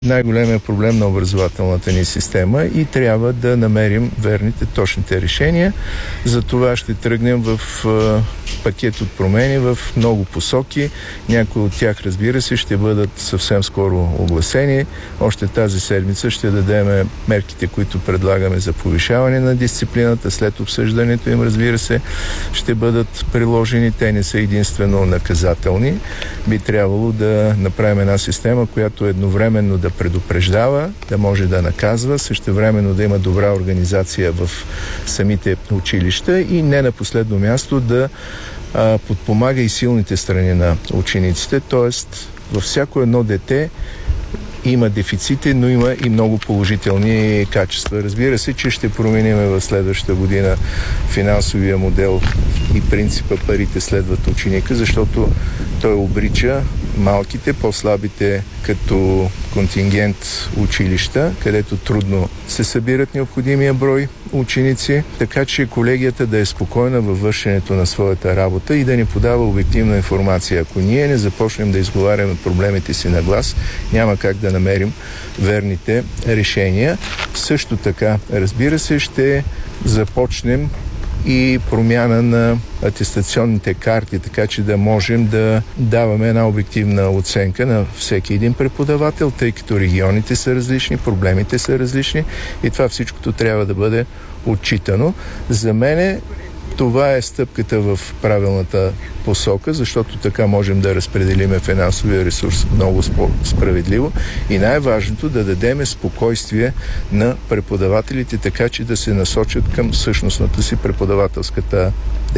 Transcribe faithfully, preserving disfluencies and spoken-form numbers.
най-големият проблем на образователната ни система и трябва да намерим верните, точните решения. За това ще тръгнем в пакет от промени в много посоки. Някои от тях, разбира се, ще бъдат съвсем скоро огласени. Още тази седмица ще дадем мерките, които предлагаме за повишаване на дисциплината. След обсъждането им, разбира се, ще бъдат приложени. Те не са единствено наказателни. Би трябвало да направим една система, която едновременно да предупреждава, да може да наказва, същевременно да има добра организация в самите училища и не на последно място да а, подпомага и силните страни на учениците, т.е. във всяко едно дете има дефицити, но има и много положителни качества. Разбира се, че ще променим в следващата година финансовия модел и принципа парите следват ученика, защото той обрича малките, по-слабите като контингент училища, където трудно се събират необходимия брой ученици, така че колегията да е спокойна във вършенето на своята работа и да ни подава обективна информация. Ако ние не започнем да изговаряме проблемите си на глас, няма как да намерим верните решения. Също така, разбира се, ще започнем и промяна на атестационните карти, така че да можем да даваме една обективна оценка на всеки един преподавател, тъй като регионите са различни, проблемите са различни и това всичкото трябва да бъде отчитано. За мене това е стъпката в правилната посока, защото така можем да разпределиме финансовия ресурс много справедливо и най-важното да дадем спокойствие на преподавателите, така че да се насочат към същностната си преподавателската